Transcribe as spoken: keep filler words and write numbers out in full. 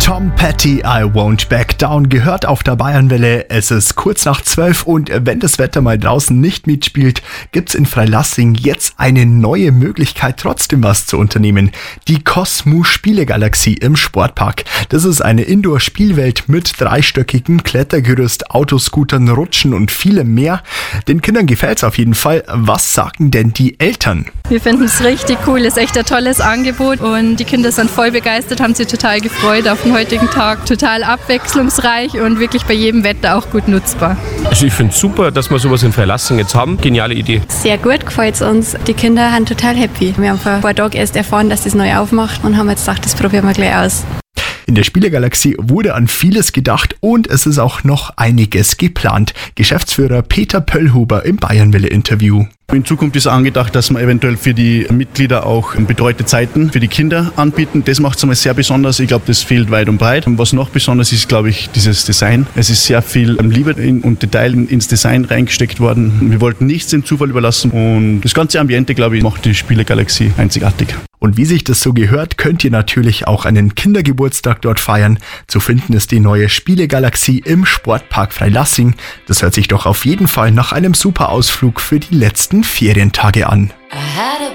Tom Petty, I Won't Back Down, gehört auf der Bayernwelle. Es ist kurz nach zwölf und wenn das Wetter mal draußen nicht mitspielt, gibt's in Freilassing jetzt eine neue Möglichkeit, trotzdem was zu unternehmen. Die Cosmo Spielegalaxie im Sportpark. Das ist eine Indoor-Spielwelt mit dreistöckigem Klettergerüst, Autoscootern, Rutschen und vielem mehr. Den Kindern gefällt's auf jeden Fall. Was sagen denn die Eltern? Wir finden es richtig cool, ist echt ein tolles Angebot und die Kinder sind voll begeistert, haben sich total gefreut auf den heutigen Tag. Total abwechslungsreich und wirklich bei jedem Wetter auch gut nutzbar. Also ich finde es super, dass wir sowas in Freilassing jetzt haben. Geniale Idee. Sehr gut, gefällt es uns. Die Kinder sind total happy. Wir haben vor ein paar Tagen erst erfahren, dass das neu aufmacht und haben jetzt gedacht, das probieren wir gleich aus. In der Spielegalaxie wurde an vieles gedacht und es ist auch noch einiges geplant. Geschäftsführer Peter Pöllhuber im Bayernwelle-Interview. In Zukunft ist angedacht, dass wir eventuell für die Mitglieder auch betreute Zeiten für die Kinder anbieten. Das macht es einmal sehr besonders. Ich glaube, das fehlt weit und breit. Und was noch besonders ist, glaube ich, dieses Design. Es ist sehr viel Liebe und Detail ins Design reingesteckt worden. Wir wollten nichts dem Zufall überlassen und das ganze Ambiente, glaube ich, macht die Spielegalaxie einzigartig. Und wie sich das so gehört, könnt ihr natürlich auch einen Kindergeburtstag dort feiern. Zu finden ist die neue Spielegalaxie im Sportpark Freilassing. Das hört sich doch auf jeden Fall nach einem super Ausflug für die letzten Ferientage an.